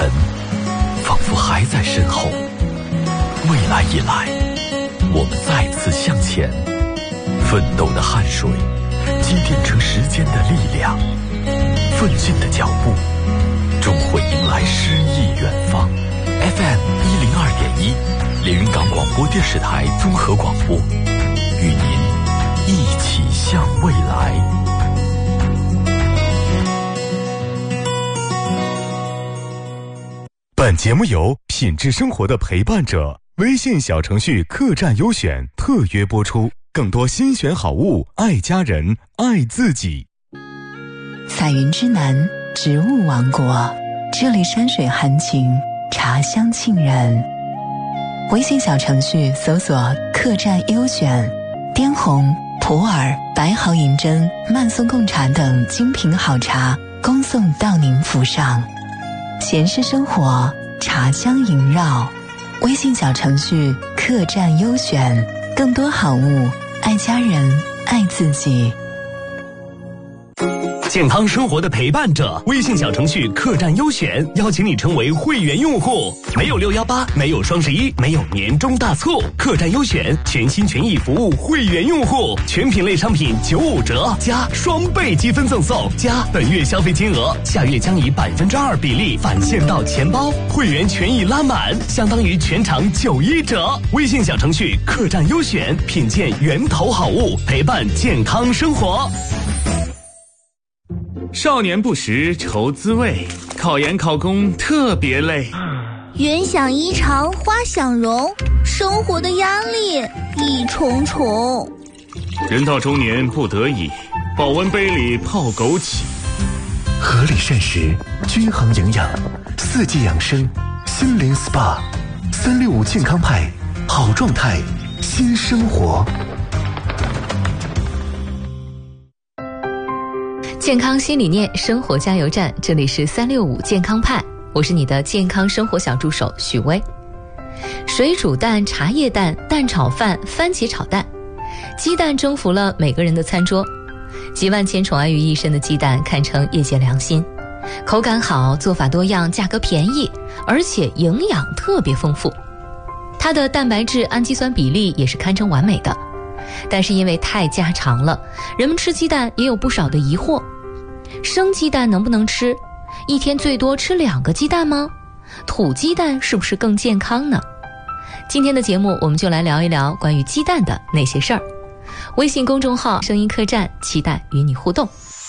程仿佛还在身后，未来以来，我们再次向前，奋斗的汗水积淀成时间的力量，奋进的脚步终会迎来诗意远方。FM 102.1，连云港广播电视台综合广播，与您一起向未来。本节目由品质生活的陪伴者微信小程序客栈优选特约播出，更多新选好物，爱家人，爱自己。 彩云之南，植物王国，这里山水含情，茶香沁人。微信小程序搜索客栈优选，滇红、普洱、白毫银针、曼松贡茶等精品好茶恭送到您府上。闲适生活，茶香萦绕。微信小程序客栈优选，更多好物，爱家人，爱自己。 健康生活的陪伴者，微信小程序客栈优选邀请你成为会员用户，没有618，没有双11，没有年终大促，客栈优选全心全意服务会员用户，全品类商品95折加双倍积分赠送，加本月消费金额，下月将以2%比例返现到钱包，会员权益拉满，相当于全场91折。微信小程序客栈优选，品鉴源头好物，陪伴健康生活。 少年不识愁滋味，考研考公特别累。 云想衣裳花想容，生活的压力一重重。 人到中年不得已，保温杯里泡枸杞。 合理膳食，均衡营养，四季养生，心灵 SPA，365健康派，好状态，新生活。 健康新理念，生活加油站，这里是365健康派，我是你的健康生活小助手许巍。水煮蛋、茶叶蛋、蛋炒饭、番茄炒蛋，鸡蛋征服了每个人的餐桌。集万千宠爱于一身的鸡蛋堪称业界良心，口感好，做法多样，价格便宜，而且营养特别丰富。它的蛋白质、氨基酸比例也是堪称完美的。但是因为太家常了，人们吃鸡蛋也有不少的疑惑。生鸡蛋能不能吃？一天最多吃2个鸡蛋吗？土鸡蛋是不是更健康呢？今天的节目我们就来聊一聊关于鸡蛋的那些事儿。微信公众号声音客栈，期待与你互动。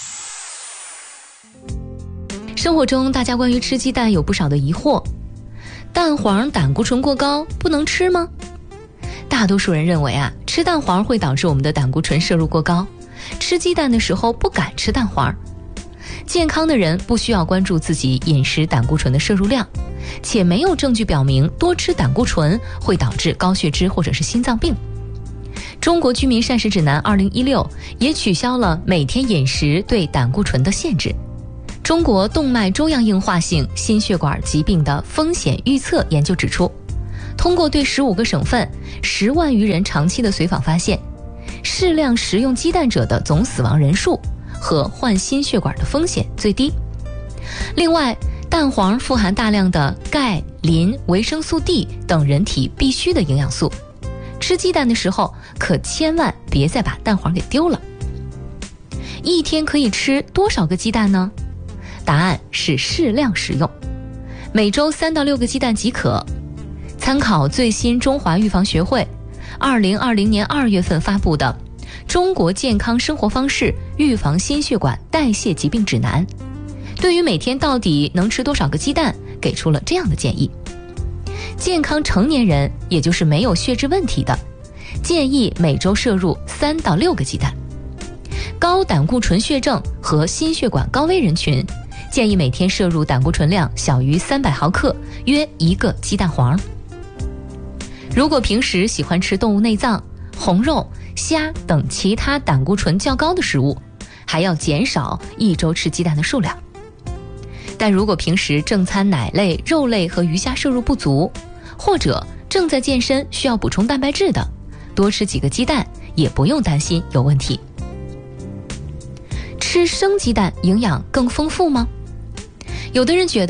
生活中大家关于吃鸡蛋有不少的疑惑，蛋黄胆固醇过高，不能吃吗？大多数人认为吃蛋黄会导致我们的胆固醇摄入过高，吃鸡蛋的时候不敢吃蛋黄。健康的人不需要关注自己饮食胆固醇的摄入量，且没有证据表明多吃胆固醇会导致高血脂或者是心脏病。中国居民膳食指南2016也取消了每天饮食对胆固醇的限制。中国动脉粥样硬化性心血管疾病的风险预测研究指出，通过对15个省份10万余人长期的随访发现，适量食用鸡蛋者的总死亡人数和患心血管的风险最低。另外，蛋黄富含大量的钙、磷、维生素 D 等人体必需的营养素，吃鸡蛋的时候可千万别再把蛋黄给丢了。一天可以吃多少个鸡蛋呢？答案是适量食用，每周3到6个鸡蛋即可。参考最新中华预防学会2020年2月份发布的《中国健康生活方式预防心血管代谢疾病指南》，对于每天到底能吃多少个鸡蛋给出了这样的建议。健康成年人，也就是没有血脂问题的，建议每周摄入3到6个鸡蛋。高胆固醇血症和心血管高危人群，建议每天摄入胆固醇量小于300毫克，约1个鸡蛋黄。如果平时喜欢吃动物内脏、红肉、虾等其他胆固醇较高的食物，还要减少一周吃鸡蛋的数量。但如果平时正餐奶类、肉类和鱼虾摄入不足，或者正在健身需要补充蛋白质的，多吃几个鸡蛋也不用担心有问题。吃生鸡蛋营养更丰富吗？有的人觉得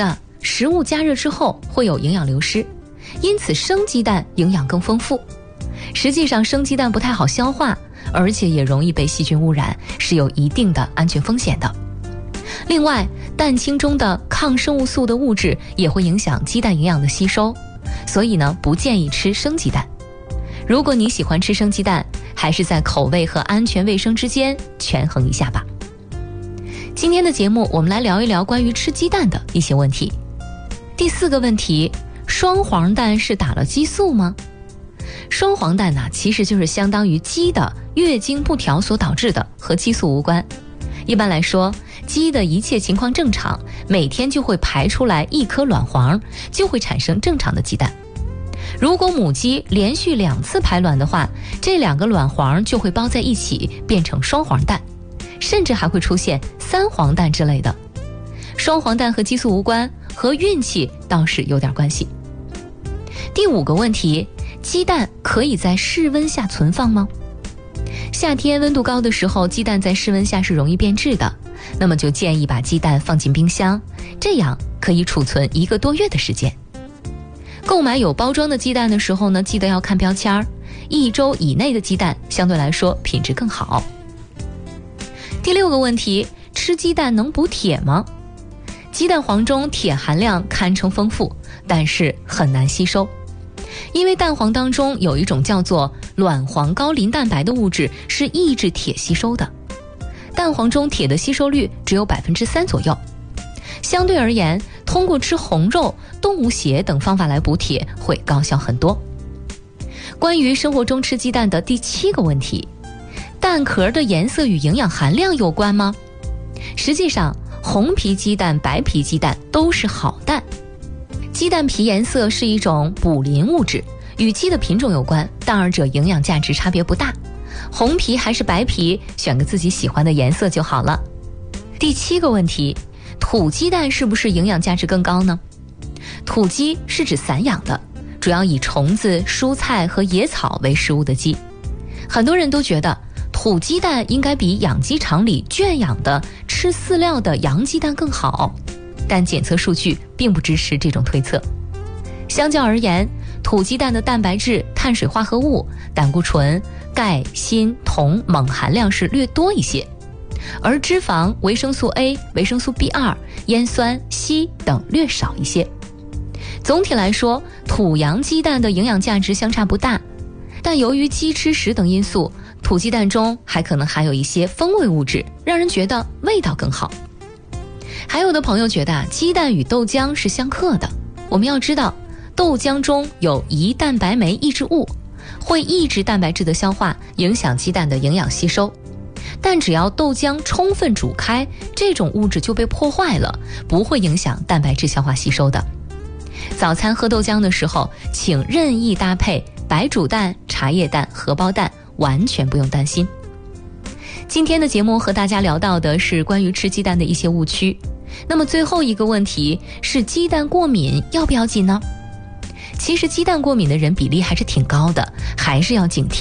食物加热之后会有营养流失，因此生鸡蛋营养更丰富。实际上生鸡蛋不太好消化，而且也容易被细菌污染，是有一定的安全风险的。另外，蛋清中的抗生物素的物质也会影响鸡蛋营养的吸收，所以呢，不建议吃生鸡蛋。如果你喜欢吃生鸡蛋，还是在口味和安全卫生之间权衡一下吧。今天的节目我们来聊一聊关于吃鸡蛋的一些问题。第4个问题，双黄蛋是打了激素吗？双黄蛋呢，其实就是相当于鸡的月经不调所导致的，和激素无关。一般来说，鸡的一切情况正常，每天就会排出来1颗卵黄，就会产生正常的鸡蛋。如果母鸡连续2次排卵的话，这2个卵黄就会包在一起变成双黄蛋，甚至还会出现3黄蛋之类的。双黄蛋和激素无关，和运气倒是有点关系。第5个问题，鸡蛋可以在室温下存放吗？夏天温度高的时候，鸡蛋在室温下是容易变质的，那么就建议把鸡蛋放进冰箱，这样可以储存1个多月的时间。购买有包装的鸡蛋的时候呢，记得要看标签，1周以内的鸡蛋相对来说品质更好。第6个问题，吃鸡蛋能补铁吗？鸡蛋黄中铁含量堪称丰富，但是很难吸收。因为蛋黄当中有一种叫做卵黄高磷蛋白的物质，是抑制铁吸收的。蛋黄中铁的吸收率只有3%左右。相对而言，通过吃红肉、动物血等方法来补铁会高效很多。关于生活中吃鸡蛋的第7个问题，蛋壳的颜色与营养含量有关吗？实际上，红皮鸡蛋、白皮鸡蛋都是好蛋。鸡蛋皮颜色是一种补磷物质，与鸡的品种有关，但二者营养价值差别不大。红皮还是白皮，选个自己喜欢的颜色就好了。第7个问题，土鸡蛋是不是营养价值更高呢？土鸡是指散养的，主要以虫子、蔬菜和野草为食物的鸡。很多人都觉得土鸡蛋应该比养鸡场里圈养的吃饲料的洋鸡蛋更好，但检测数据并不支持这种推测。相较而言，土鸡蛋的蛋白质、碳水化合物、胆固醇、钙、锌、铜、锰含量是略多一些，而脂肪、维生素 A、维生素 B2、烟酸、硒等略少一些。总体来说，土洋鸡蛋的营养价值相差不大，但由于鸡吃食等因素，土鸡蛋中还可能含有一些风味物质，让人觉得味道更好。还有的朋友觉得鸡蛋与豆浆是相克的。我们要知道，豆浆中有胰蛋白酶抑制物，会抑制蛋白质的消化，影响鸡蛋的营养吸收。但只要豆浆充分煮开，这种物质就被破坏了，不会影响蛋白质消化吸收的。早餐喝豆浆的时候，请任意搭配白煮蛋、茶叶蛋、荷包蛋，完全不用担心。今天的节目和大家聊到的是关于吃鸡蛋的一些误区。那么最后一个问题是，鸡蛋过敏要不要紧呢？其实鸡蛋过敏的人比例还是挺高的，还是要警惕。